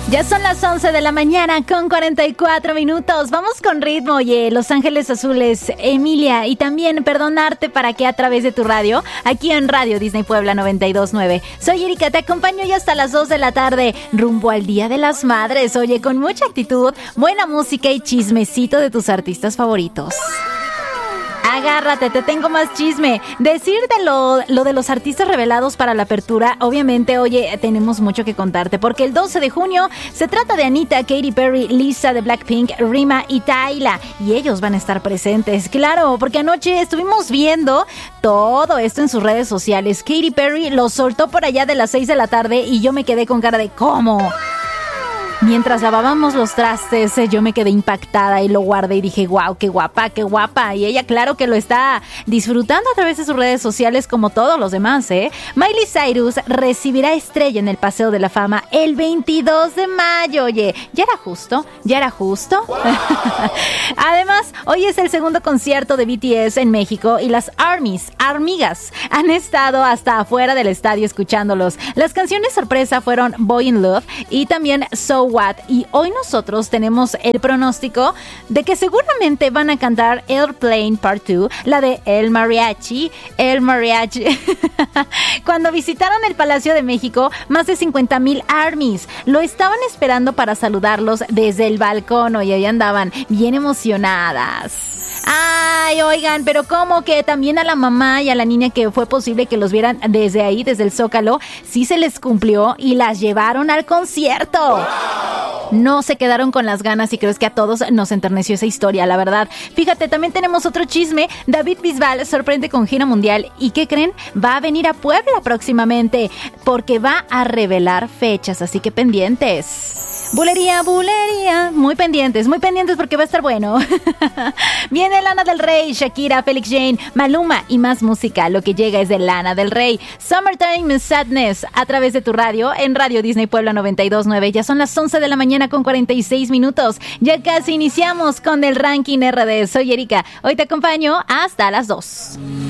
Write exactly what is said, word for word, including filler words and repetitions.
Ya son las once de la mañana con cuarenta y cuatro minutos. Vamos con ritmo, oye, Los Ángeles Azules, Emilia, y también Perdonarte para que a través de tu radio, aquí en Radio Disney Puebla noventa y dos punto nueve. Soy Erika, te acompaño ya hasta las dos de la tarde, rumbo al Día de las Madres, oye, con mucha actitud, buena música y chismecito de tus artistas favoritos. Agárrate, te tengo más chisme. Decir de lo, lo de los artistas revelados para la apertura, obviamente, oye, tenemos mucho que contarte, porque el doce de junio se trata de Anita, Katy Perry, Lisa de Blackpink, Rima y Tyla, y ellos van a estar presentes, claro, porque anoche estuvimos viendo todo esto en sus redes sociales. Katy Perry lo soltó por allá de las seis de la tarde y yo me quedé con cara de ¿cómo? Mientras lavábamos los trastes, yo me quedé impactada y lo guardé y dije, wow, qué guapa, qué guapa. Y ella, claro que lo está disfrutando a través de sus redes sociales como todos los demás, ¿eh? Miley Cyrus recibirá estrella en el Paseo de la Fama el veintidós de mayo. Oye, ¿ya era justo? ¿Ya era justo? Wow. Además, hoy es el segundo concierto de B T S en México y las ARMYs, Armigas, han estado hasta afuera del estadio escuchándolos. Las canciones sorpresa fueron Boy in Love y también So What, y hoy nosotros tenemos el pronóstico de que seguramente van a cantar Airplane Part dos, la de El Mariachi, El Mariachi. Cuando visitaron el Palacio de México, más de cincuenta mil ARMYs lo estaban esperando para saludarlos desde el balcón, y ahí andaban bien emocionadas. Ay, oigan, pero ¿cómo que también a la mamá y a la niña que fue posible que los vieran desde ahí, desde el Zócalo, sí se les cumplió y las llevaron al concierto? ¡Wow! No se quedaron con las ganas y creo que a todos nos enterneció esa historia, la verdad. Fíjate, también tenemos otro chisme. David Bisbal sorprende con gira mundial y ¿qué creen? Va a venir a Puebla próximamente porque va a revelar fechas, así que pendientes. Bulería, bulería, muy pendientes, muy pendientes porque va a estar bueno. Viene Lana del Rey, Shakira, Felix Jane, Maluma y más música. Lo que llega es de Lana del Rey. Summertime Sadness a través de tu radio en Radio Disney Puebla noventa y dos punto nueve. Ya son las once de la mañana con cuarenta y seis minutos. Ya casi iniciamos con el ranking R D. Soy Erika. Hoy te acompaño hasta las dos.